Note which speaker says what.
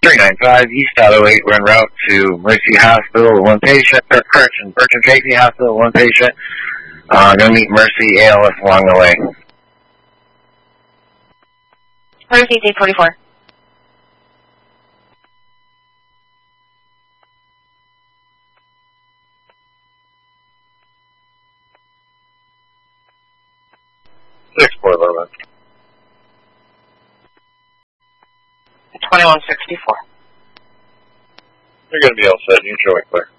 Speaker 1: 395 East Auto 8, we're en route to Mercy Hospital, one patient, or correction, Bertram Tracy Hospital, one patient. Going to meet Mercy ALS along the way.
Speaker 2: Mercy 844.
Speaker 1: Six 411.
Speaker 2: 2164.
Speaker 1: You're going to be all set. You can show it clear.